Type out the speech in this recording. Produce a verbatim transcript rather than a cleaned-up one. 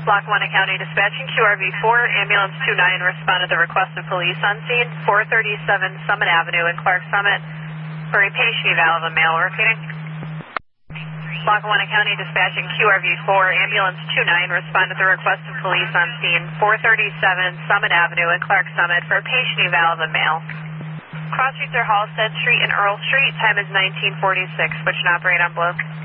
Block one County Dispatching Q R V four, ambulance two nine responded to request of police on scene, four thirty-seven Summit Avenue in Clark Summit for a patient eval of a male. Repeating. Block one County Dispatching Q R V four, ambulance two nine responded to request of police on scene, four thirty-seven Summit Avenue in Clark Summit for a patient eval of a male. Cross streets are Halstead Street and Earl Street. Time is nineteen forty-six. Switch and operate on blue.